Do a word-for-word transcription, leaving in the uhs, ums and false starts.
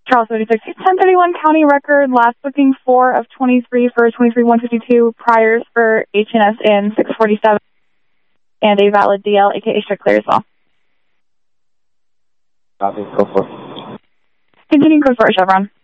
Charles thirty-six, ten thirty-one county record, last booking four of twenty-three for twenty-three one fifty-two, priors for H and S in six forty-seven, and a valid D L, aka strict clear as well. Copy, go for it. Continuing code for Chevron.